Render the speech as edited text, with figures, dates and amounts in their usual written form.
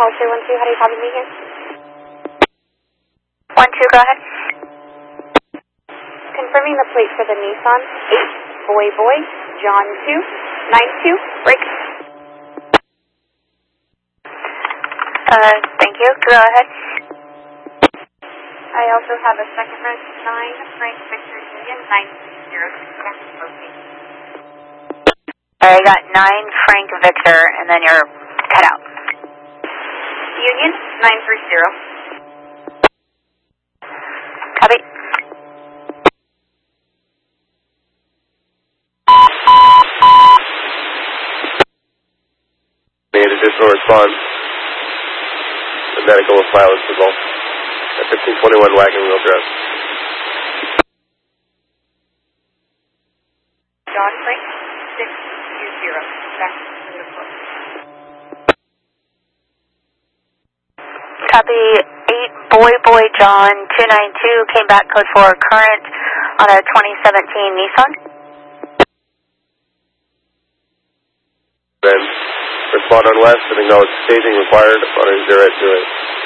call 312. How do you copy me here? 12, go ahead. Confirming the plate for the Nissan 8 Boy Boy John 292 break. Thank you. Go ahead. I also have a second res 9 Frank Victor Union 930. I got 9 Frank Victor, and then you're cut out. Union 930. Copy. Need additional response. The medical with violence result at 1521 Wagon Wheel Drive. John Frank 620. Back to the floor. Copy. 8 Boy Boy John 292 came back code 4 current on a 2017 Nissan. Then respond on west and acknowledge staging required on a 028.